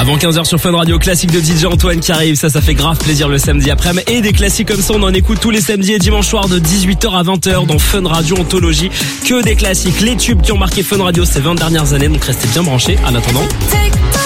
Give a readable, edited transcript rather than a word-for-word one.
Avant 15h sur Fun Radio, classique de DJ Antoine qui arrive, ça fait grave plaisir le samedi après-midi. Et des classiques comme ça, on en écoute tous les samedis et dimanches soirs de 18h à 20h dans Fun Radio Anthologie. Que des classiques, les tubes qui ont marqué Fun Radio ces 20 dernières années, donc restez bien branchés. En attendant...